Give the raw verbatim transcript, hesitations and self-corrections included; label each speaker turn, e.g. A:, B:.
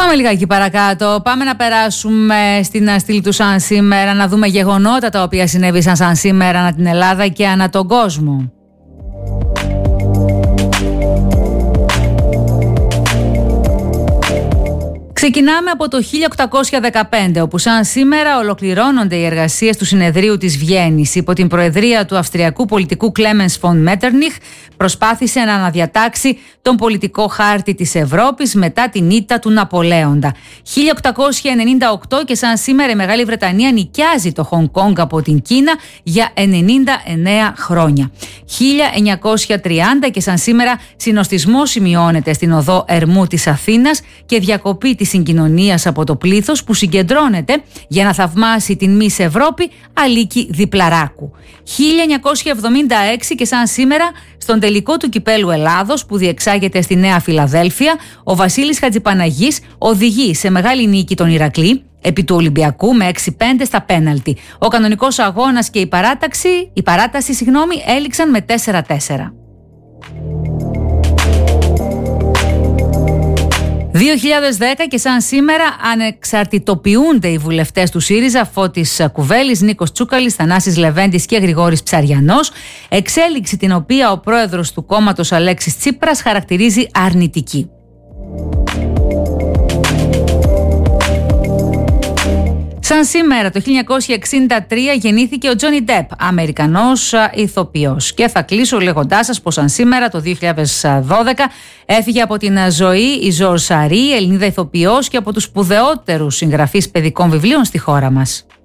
A: Πάμε λιγάκι παρακάτω. Πάμε να περάσουμε στην στήλη του σαν σήμερα, να δούμε γεγονότα τα οποία συνέβησαν σαν σήμερα ανά την Ελλάδα και ανά τον κόσμο. Ξεκινάμε από το χίλια οκτακόσια δεκαπέντε, όπου σαν σήμερα ολοκληρώνονται οι εργασίες του Συνεδρίου της Βιέννης. Υπό την προεδρία του Αυστριακού πολιτικού Κλέμενς φον Μέττερνιχ, προσπάθησε να αναδιατάξει τον πολιτικό χάρτη της Ευρώπης μετά την ήττα του Ναπολέοντα. χίλια οκτακόσια ενενήντα οκτώ και σαν σήμερα η Μεγάλη Βρετανία νοικιάζει το Χονγκ Κόνγκ από την Κίνα για ενενήντα εννέα χρόνια. χίλια εννιακόσια τριάντα και σαν σήμερα συνοστισμός σημειώνεται στην οδό Ερμού της Αθήνας και διακοπή της συγκοινωνίας από το πλήθος που συγκεντρώνεται για να θαυμάσει την Μις Ευρώπη Αλίκη Διπλαράκου. χίλια εννιακόσια εβδομήντα έξι και σαν σήμερα στον τελικό του Κυπέλλου Ελλάδος που διεξάγεται στη Νέα Φιλαδέλφια, ο Βασίλης Χατζηπαναγής οδηγεί σε μεγάλη νίκη τον Ηρακλή επί του Ολυμπιακού με έξι πέντε στα πέναλτι. Ο κανονικός αγώνας και η παράταξη, η παράταση συγγνώμη, έληξαν με τέσσερα τέσσερα. δύο χιλιάδες δέκα και σαν σήμερα ανεξαρτητοποιούνται οι βουλευτές του ΣΥΡΙΖΑ Φώτης Κουβέλης, Νίκος Τσούκαλης, Θανάσης Λεβέντης και Γρηγόρης Ψαριανός, εξέλιξη την οποία ο πρόεδρος του κόμματος Αλέξης Τσίπρας χαρακτηρίζει αρνητική. Σαν σήμερα το χίλια εννιακόσια εξήντα τρία γεννήθηκε ο Τζόνι Ντεπ, Αμερικανός ηθοποιός. Και θα κλείσω λέγοντάς σας πως σαν σήμερα το δύο χιλιάδες δώδεκα έφυγε από την ζωή η Ζορ Σαρή, Ελληνίδα ηθοποιός και από τους σπουδαιότερους συγγραφείς παιδικών βιβλίων στη χώρα μας.